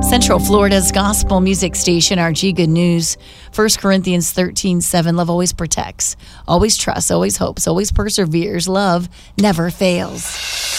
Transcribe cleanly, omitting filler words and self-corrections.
Central Florida's gospel music station, RG Good News. 1 Corinthians 13:7. Love always protects, always trusts, always hopes, always perseveres. Love never fails.